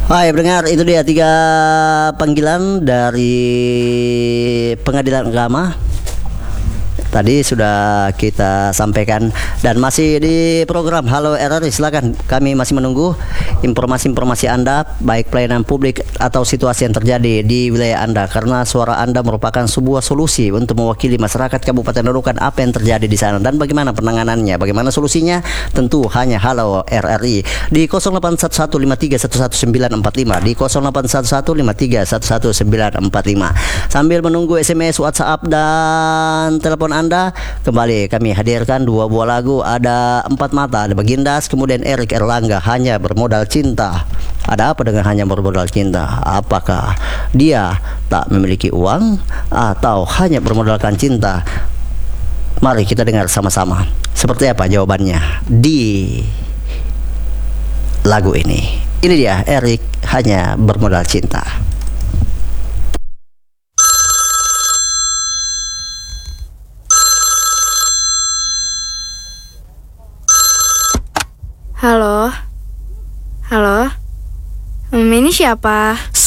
Hai pendengar, itu dia tiga panggilan dari Pengadilan Agama. Tadi sudah kita sampaikan dan masih di program Halo RRI. Silakan, kami masih menunggu informasi-informasi Anda, baik pelayanan publik atau situasi yang terjadi di wilayah Anda, karena suara Anda merupakan sebuah solusi untuk mewakili masyarakat Kabupaten Nunukan. Apa yang terjadi di sana dan bagaimana penanganannya, bagaimana solusinya, tentu hanya Halo RRI di 0811531145, di 0811531145. Sambil menunggu SMS, WhatsApp dan telepon Anda, kembali kami hadirkan dua buah lagu. Ada Empat Mata, ada Bagindas, kemudian Erik Erlangga, Hanya Bermodal Cinta. Ada apa dengan Hanya Bermodal Cinta? Apakah dia tak memiliki uang atau hanya bermodalkan cinta? Mari kita dengar sama-sama seperti apa jawabannya di lagu ini. Ini dia Erik, Hanya Bermodal Cinta. Halo, halo, ini siapa?